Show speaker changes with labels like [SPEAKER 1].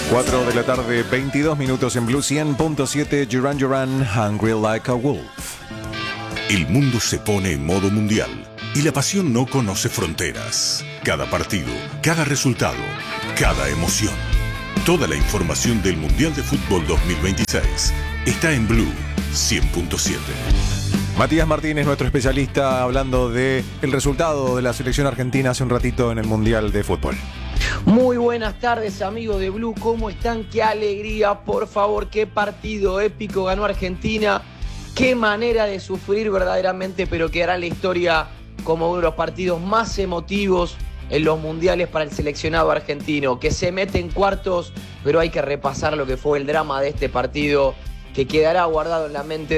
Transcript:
[SPEAKER 1] 4 de la tarde, 22 minutos en Blue 100.7. Duran Duran, Hungry Like a Wolf.
[SPEAKER 2] El mundo se pone en modo mundial y la pasión no conoce fronteras. Cada partido, cada resultado, cada emoción. Toda la información del Mundial de Fútbol 2026 está en Blue 100.7.
[SPEAKER 1] Matías Martínez, nuestro especialista, hablando del resultado de la selección argentina hace un ratito en el Mundial de Fútbol.
[SPEAKER 3] Muy buenas tardes, amigos de Blue, ¿cómo están? ¡Qué alegría! Por favor, qué partido épico ganó Argentina. Qué manera de sufrir verdaderamente, pero quedará en la historia como uno de los partidos más emotivos en los mundiales para el seleccionado argentino, que se mete en cuartos, pero hay que repasar lo que fue el drama de este partido, que quedará guardado en la mente